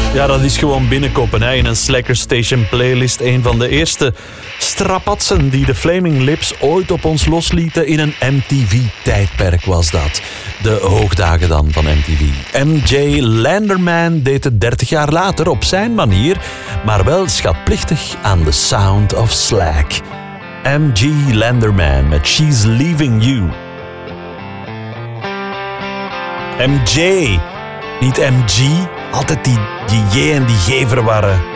Ja, dat is gewoon binnenkoppen hè, in een Slacker Station playlist. Een van de eerste strapatsen die de Flaming Lips ooit op ons loslieten in een MTV-tijdperk was dat. De hoogdagen dan van MTV. MJ Landerman deed het 30 jaar later op zijn manier, maar wel schatplichtig aan The Sound of Slack. MG Landerman met She's Leaving You. MJ, niet MG. Altijd die J en die G verwarren.